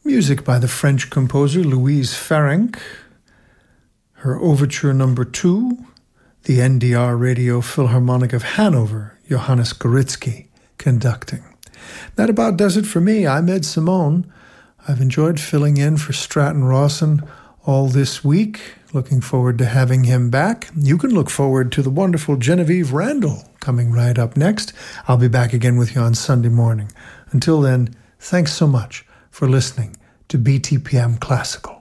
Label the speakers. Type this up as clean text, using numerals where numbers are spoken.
Speaker 1: Music by the French composer Louise Ferenc. Her Overture No. 2, the NDR Radio Philharmonic of Hanover, Johannes Gorizki, conducting. That about does it for me. I'm Ed Simone. I've enjoyed filling in for Stratton Rawson all this week. Looking forward to having him back. You can look forward to the wonderful Genevieve Randall coming right up next. I'll be back again with you on Sunday morning. Until then, thanks so much for listening to BTPM Classical.